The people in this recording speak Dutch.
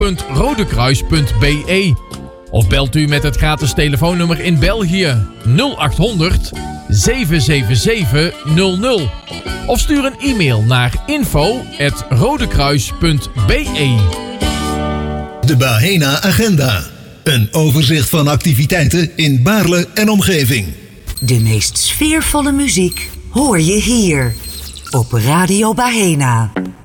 www.rodekruis.be. Of belt u met het gratis telefoonnummer in België 0800 777 00. Of stuur een e-mail naar info@rodekruis.be. De Bahena Agenda. Een overzicht van activiteiten in Baarle en omgeving. De meest sfeervolle muziek hoor je hier op Radio Bahena.